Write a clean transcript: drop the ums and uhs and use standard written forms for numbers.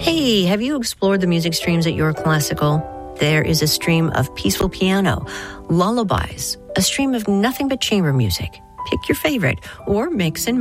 Hey, have you explored the music streams at Your Classical? There is a stream of peaceful piano, lullabies, a stream of nothing but chamber music. Pick your favorite or mix and